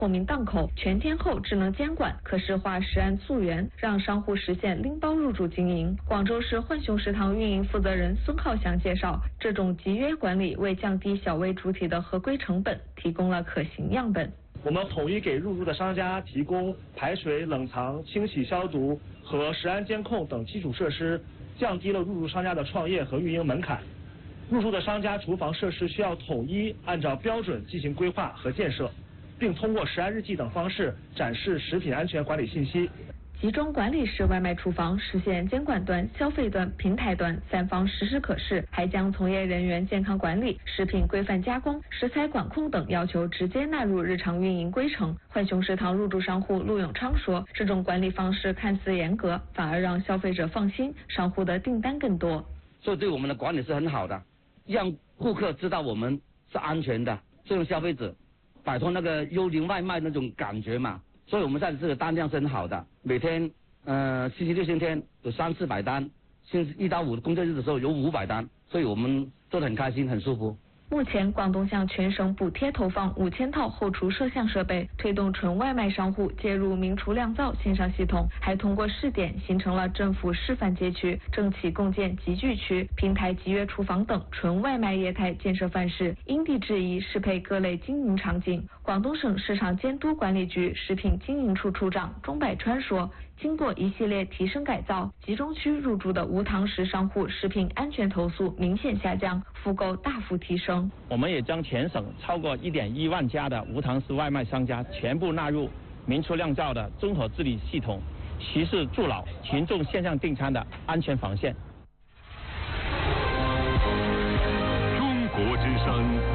透明档口、全天候智能监管、可视化食安溯源，让商户实现拎包入驻经营。广州市浣熊食堂运营负责人孙浩翔介绍，这种集约管理为降低小微主体的合规成本提供了可行样本。 我们统一给入驻的商家提供排水、冷藏、清洗消毒和食安监控等基础设施，降低了入驻商家的创业和运营门槛。入驻的商家厨房设施需要统一按照标准进行规划和建设，并通过食安日记等方式展示食品安全管理信息。 集中管理式外卖厨房，实现监管端、消费端、平台端三方实时可视，还将从业人员健康管理、食品规范加工、食材管控等要求直接纳入日常运营规程。浣熊食堂入驻商户陆永昌说，这种管理方式看似严格，反而让消费者放心，商户的订单更多。 所以对我们的管理是很好的，让顾客知道我们是安全的，这种消费者摆脱那个幽灵外卖那种感觉嘛。所以我们现在这个单量是很好的，每天星期六、星期天有300-400单，星期1到5工作日的时候有500单，所以我们做得很开心，很舒服。 目前，广东向全省补贴投放5000套后厨摄像设备，推动纯外卖商户接入明厨亮灶线上系统，还通过试点形成了政府示范街区，政企共建集聚区、平台集约厨房等纯外卖业态建设范式，因地制宜适配各类经营场景。广东省市场监督管理局食品经营处处长钟百川说，经过一系列提升改造，集中区入驻的无堂食商户食品安全投诉明显下降，复购大幅提升。 我们也将全省超过1.1万家的无堂食外卖商家全部纳入明厨亮灶的综合治理系统，实施筑牢群众线上订餐的安全防线。 中国之声。